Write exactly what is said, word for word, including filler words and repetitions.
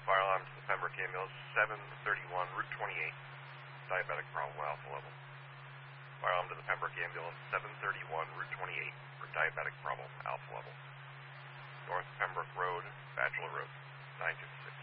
Fire alarm to the Pembroke ambulance, seven thirty-one, Route twenty-eight. Diabetic problem, alpha level. Fire alarm to the Pembroke ambulance, seven thirty-one, Route twenty-eight, for diabetic problem, alpha level. North Pembroke Road, Bachelor Road, nine fifty-six.